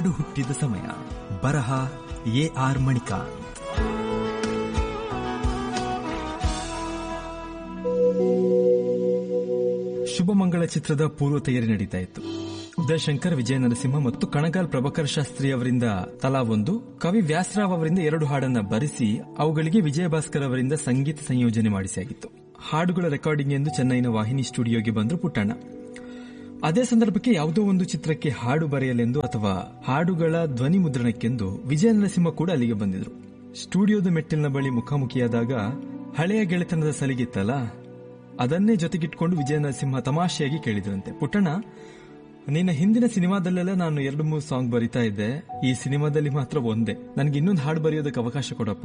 ಹಾಡು ಹುಟ್ಟಿದ ಸಮಯ. ಬರಹ ಎ.ಆರ್. ಮಣಿಕಾಂತ್. ಶುಭಮಂಗಳ ಚಿತ್ರದ ಪೂರ್ವ ತಯಾರಿ ನಡೀತಾ ಇತ್ತು. ಉದಯಶಂಕರ್, ವಿಜಯ ನರಸಿಂಹ ಮತ್ತು ಕಣಗಾಲ್ ಪ್ರಭಾಕರ್ ಶಾಸ್ತ್ರಿ ಅವರಿಂದ ತಲಾ ಒಂದು, ಕವಿ ವ್ಯಾಸರಾವ್ ಅವರಿಂದ 2 ಹಾಡನ್ನ ಬರೆಸಿ ಅವುಗಳಿಗೆ ವಿಜಯ ಭಾಸ್ಕರ್ ಅವರಿಂದ ಸಂಗೀತ ಸಂಯೋಜನೆ ಮಾಡಿಸಿಯಾಗಿತ್ತು. ಹಾಡುಗಳ ರೆಕಾರ್ಡಿಂಗ್ ಎಂದು ಚೆನ್ನೈನ ವಾಹಿನಿ ಸ್ಟುಡಿಯೋಗೆ ಬಂದರು ಪುಟ್ಟಣ್ಣ. ಅದೇ ಸಂದರ್ಭಕ್ಕೆ ಯಾವುದೋ ಒಂದು ಚಿತ್ರಕ್ಕೆ ಹಾಡು ಬರೆಯಲೆಂದು ಅಥವಾ ಹಾಡುಗಳ ಧ್ವನಿ ಮುದ್ರಣಕ್ಕೆಂದು ವಿಜಯ ನರಸಿಂಹ ಕೂಡ ಅಲ್ಲಿಗೆ ಬಂದಿದ್ರು. ಸ್ಟುಡಿಯೋದ ಮೆಟ್ಟಿಲಿನ ಬಳಿ ಮುಖಾಮುಖಿಯಾದಾಗ ಹಳೆಯ ಗೆಳೆತನದ ಸಲಿಗಿತ್ತಲ್ಲ, ಅದನ್ನೇ ಜೊತೆಗಿಟ್ಕೊಂಡು ವಿಜಯ ನರಸಿಂಹ ತಮಾಷೆಯಾಗಿ ಕೇಳಿದ್ರಂತೆ, ಪುಟ್ಟಣ್ಣ, ನಿನ್ನ ಹಿಂದಿನ ಸಿನಿಮಾದಲ್ಲೆಲ್ಲ ನಾನು 2-3 ಸಾಂಗ್ ಬರಿತಾ ಇದ್ದೆ, ಈ ಸಿನಿಮಾದಲ್ಲಿ ಮಾತ್ರ ಒಂದೇ, ನನಗೆ ಇನ್ನೊಂದು ಹಾಡು ಬರೆಯೋದಕ್ಕೆ ಅವಕಾಶ ಕೊಡಪ್ಪ.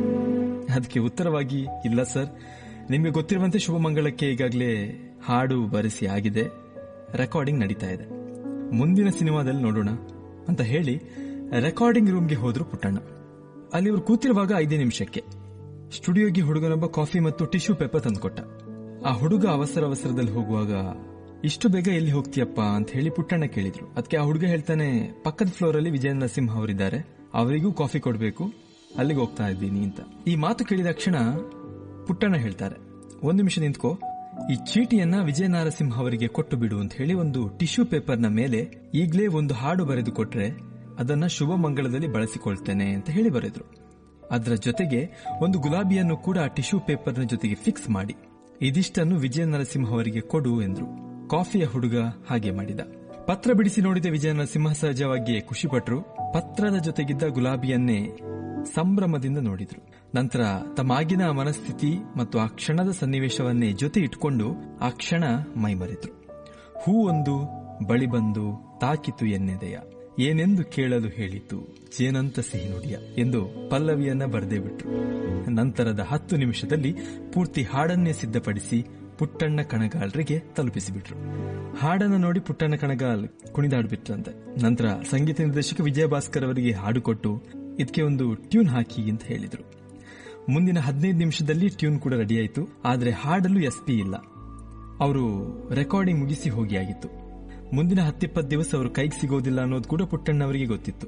ಅದಕ್ಕೆ ಉತ್ತರವಾಗಿ, ಇಲ್ಲ ಸರ್, ನಿಮಗೆ ಗೊತ್ತಿರುವಂತೆ ಶುಭಮಂಗಳಕ್ಕೆ ಈಗಾಗಲೇ ಹಾಡು ಬರೆಸಿ ಆಗಿದೆ, ರೆಕಾರ್ಡಿಂಗ್ ನಡೀತಾ ಇದೆ, ಮುಂದಿನ ಸಿನಿಮಾದಲ್ಲಿ ನೋಡೋಣ ಅಂತ ಹೇಳಿ ರೆಕಾರ್ಡಿಂಗ್ ರೂಮ್ಗೆ ಹೋದ್ರು ಪುಟ್ಟಣ್ಣ. ಅಲ್ಲಿ ಇವರು ಕೂತಿರುವಾಗ 5 ನಿಮಿಷಕ್ಕೆ ಸ್ಟುಡಿಯೋಗೆ ಹುಡುಗನೊಬ್ಬ ಕಾಫಿ ಮತ್ತು ಟಿಶ್ಯೂ ಪೇಪರ್ ತಂದುಕೊಟ್ಟ. ಆ ಹುಡುಗ ಅವಸರದಲ್ಲಿ ಹೋಗುವಾಗ, ಇಷ್ಟು ಬೇಗ ಎಲ್ಲಿ ಹೋಗ್ತೀಯಪ್ಪ ಅಂತ ಹೇಳಿ ಪುಟ್ಟಣ್ಣ ಕೇಳಿದ್ರು. ಅದಕ್ಕೆ ಆ ಹುಡುಗ ಹೇಳ್ತಾನೆ, ಪಕ್ಕದ ಫ್ಲೋರ್ ಅಲ್ಲಿ ವಿಜಯ ನರಸಿಂಹ ಅವರಿದ್ದಾರೆ, ಅವರಿಗೂ ಕಾಫಿ ಕೊಡಬೇಕು, ಅಲ್ಲಿಗೆ ಹೋಗ್ತಾ ಇದ್ದೀನಿ ಅಂತ. ಈ ಮಾತು ಕೇಳಿದ ಕ್ಷಣ ಪುಟ್ಟಣ್ಣ ಹೇಳ್ತಾರೆ, 1 ನಿಮಿಷ ನಿಂತ್ಕೋ, ಈ ಚೀಟಿಯನ್ನ ವಿಜಯ ನರಸಿಂಹ ಅವರಿಗೆ ಕೊಟ್ಟು ಬಿಡು ಅಂತ ಹೇಳಿ ಒಂದು ಟಿಶ್ಯೂ ಪೇಪರ್ನ ಮೇಲೆ ಈಗಲೇ ಒಂದು ಹಾಡು ಬರೆದು ಕೊಟ್ರೆ ಅದನ್ನ ಶುಭ ಮಂಗಳದಲ್ಲಿ ಬಳಸಿಕೊಳ್ತೇನೆ ಅಂತ ಹೇಳಿ ಬರೆದ್ರು. ಅದರ ಜೊತೆಗೆ ಒಂದು ಗುಲಾಬಿಯನ್ನು ಕೂಡ ಆ ಟಿಶ್ಯೂ ಪೇಪರ್ನ ಜೊತೆಗೆ ಫಿಕ್ಸ್ ಮಾಡಿ ಇದಿಷ್ಟನ್ನು ವಿಜಯ ನರಸಿಂಹ ಅವರಿಗೆ ಕೊಡು ಎಂದ್ರು. ಕಾಫಿಯ ಹುಡುಗ ಹಾಗೆ ಮಾಡಿದ. ಪತ್ರ ಬಿಡಿಸಿ ನೋಡಿದ ವಿಜಯ ನರಸಿಂಹ ಸಹಜವಾಗಿಯೇ ಖುಷಿಪಟ್ರು. ಪತ್ರದ ಜೊತೆಗಿದ್ದ ಗುಲಾಬಿಯನ್ನೇ ಸಂಭ್ರಮದಿಂದ ನೋಡಿದ್ರು. ನಂತರ ತಮ್ಮಾಗಿನ ಮನಸ್ಥಿತಿ ಮತ್ತು ಆ ಕ್ಷಣದ ಸನ್ನಿವೇಶವನ್ನೇ ಜೊತೆ ಇಟ್ಕೊಂಡು ಆ ಕ್ಷಣ ಮೈಮರೆದ್ರು. ಹೂವೊಂದು ಬಳಿ ಬಂದು ತಾಕಿತು ಎನ್ನೆದೆಯ, ಏನೆಂದು ಕೇಳಲು ಹೇಳಿತು ಜೇನಂತ ಸಿಹಿ ನುಡಿಯ ಎಂದು ಪಲ್ಲವಿಯನ್ನ ಬರೆದೇ ಬಿಟ್ರು. ನಂತರದ 10 ನಿಮಿಷದಲ್ಲಿ ಪೂರ್ತಿ ಹಾಡನ್ನೇ ಸಿದ್ಧಪಡಿಸಿ ಪುಟ್ಟಣ್ಣ ಕಣಗಾಲ್ರಿಗೆ ತಲುಪಿಸಿಬಿಟ್ರು. ಹಾಡನ್ನ ನೋಡಿ ಪುಟ್ಟಣ್ಣ ಕಣಗಾಲ್ ಕುಣಿದಾಡ್ಬಿಟ್ರಂತೆ. ನಂತರ ಸಂಗೀತ ನಿರ್ದೇಶಕ ವಿಜಯ ಭಾಸ್ಕರ್ ಅವರಿಗೆ ಹಾಡು ಕೊಟ್ಟು ಇದಕ್ಕೆ ಒಂದು ಟ್ಯೂನ್ ಹಾಕಿ ಅಂತ ಹೇಳಿದ್ರು. ಮುಂದಿನ 15 ನಿಮಿಷದಲ್ಲಿ ಟ್ಯೂನ್ ಕೂಡ ರೆಡಿಯಾಯಿತು. ಆದರೆ ಹಾಡಲು SP ಇಲ್ಲ. ಅವರು ರೆಕಾರ್ಡಿಂಗ್ ಮುಗಿಸಿ ಹೋಗಿ ಆಗಿತ್ತು. ಮುಂದಿನ 10-20 ದಿವಸ ಅವರು ಕೈಗೆ ಸಿಗೋದಿಲ್ಲ ಅನ್ನೋದು ಕೂಡ ಪುಟ್ಟಣ್ಣ ಅವರಿಗೆ ಗೊತ್ತಿತ್ತು.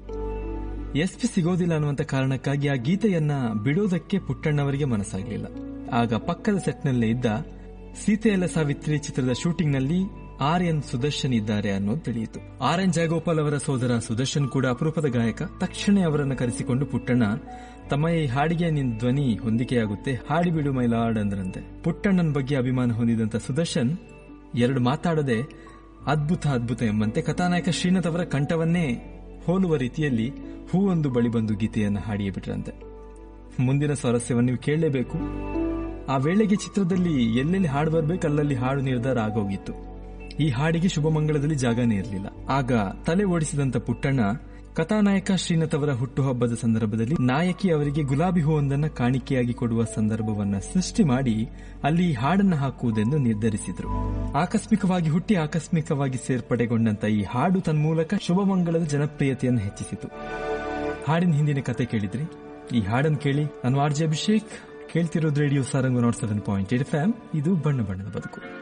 SP ಸಿಗೋದಿಲ್ಲ ಅನ್ನುವಂತ ಕಾರಣಕ್ಕಾಗಿ ಆ ಗೀತೆಯನ್ನ ಬಿಡೋದಕ್ಕೆ ಪುಟ್ಟಣ್ಣವರಿಗೆ ಮನಸ್ಸಾಗಲಿಲ್ಲ. ಆಗ ಪಕ್ಕದ ಸೆಟ್ನಲ್ಲೇ ಇದ್ದ ಸೀತೆಯಲ್ಲ ಸಾವಿತ್ರಿ ಚಿತ್ರದ ಶೂಟಿಂಗ್ ನಲ್ಲಿ RN ಸುದರ್ಶನ್ ಇದ್ದಾರೆ ಅನ್ನೋದು ತಿಳಿಯಿತು. RN ಜಯಗೋಪಾಲ್ ಅವರ ಸೋದರ ಸುದರ್ಶನ್ ಕೂಡ ಅಪರೂಪದ ಗಾಯಕ. ತಕ್ಷಣ ಅವರನ್ನು ಕರೆಸಿಕೊಂಡು ಪುಟ್ಟಣ್ಣ, ತಮ್ಮ ಈ ಹಾಡಿಗೆ ನಿನ್ ಧ್ವನಿ ಹೊಂದಿಕೆಯಾಗುತ್ತೆ, ಹಾಡಿಬಿಡು ಮೈಲಾಡ್ ಅಂದ್ರಂತೆ. ಪುಟ್ಟಣ್ಣನ ಬಗ್ಗೆ ಅಭಿಮಾನ ಹೊಂದಿದಂತ ಸುದರ್ಶನ್ 2 ಮಾತಾಡದೆ ಅದ್ಭುತ ಅದ್ಭುತ ಎಂಬಂತೆ ಕಥಾನಾಯಕ ಶ್ರೀನಾಥ್ ಅವರ ಕಂಠವನ್ನೇ ಹೋಲುವ ರೀತಿಯಲ್ಲಿ ಹೂವೊಂದು ಬಳಿ ಬಂದು ಗೀತೆಯನ್ನು ಹಾಡಿಯೇ ಬಿಟ್ರಂತೆ. ಮುಂದಿನ ಸ್ವಾರಸ್ಯವನ್ನು ನೀವು ಕೇಳಲೇಬೇಕು. ಆ ವೇಳೆಗೆ ಚಿತ್ರದಲ್ಲಿ ಎಲ್ಲೆಲ್ಲಿ ಹಾಡು ಬರಬೇಕು ಅಲ್ಲಲ್ಲಿ ಹಾಡು ನಿರ್ಧಾರ ಆಗೋಗಿತ್ತು. ಈ ಹಾಡಿಗೆ ಶುಭಮಂಗಳದಲ್ಲಿ ಜಾಗನೇ ಇರಲಿಲ್ಲ. ಆಗ ತಲೆ ಓಡಿಸಿದಂತ ಪುಟ್ಟಣ್ಣ ಕಥಾನಾಯಕ ಶ್ರೀನಾಥ್ ಅವರ ಹುಟ್ಟುಹಬ್ಬದ ಸಂದರ್ಭದಲ್ಲಿ ನಾಯಕಿ ಅವರಿಗೆ ಗುಲಾಬಿ ಹೂವೊಂದನ್ನು ಕಾಣಿಕೆಯಾಗಿ ಕೊಡುವ ಸಂದರ್ಭವನ್ನ ಸೃಷ್ಟಿ ಮಾಡಿ ಅಲ್ಲಿ ಹಾಡನ್ನು ಹಾಕುವುದೆಂದು ನಿರ್ಧರಿಸಿದ್ರು. ಆಕಸ್ಮಿಕವಾಗಿ ಹುಟ್ಟಿ ಆಕಸ್ಮಿಕವಾಗಿ ಸೇರ್ಪಡೆಗೊಂಡಂತ ಈ ಹಾಡು ತನ್ಮೂಲಕ ಶುಭಮಂಗಳದ ಜನಪ್ರಿಯತೆಯನ್ನು ಹೆಚ್ಚಿಸಿತು. ಹಾಡಿನ ಹಿಂದಿನ ಕತೆ ಕೇಳಿದ್ರಿ. ಈ ಹಾಡನ್ನು ಕೇಳಿ ನಾನು RJ ಅಭಿಷೇಕ್. ಕೇಳ್ತಿರೋದು ರೇಡಿಯೋ ಸಾರಂಗ್ 107.8 FM. ಇದು ಬಣ್ಣ ಬಣ್ಣದ ಬದುಕು.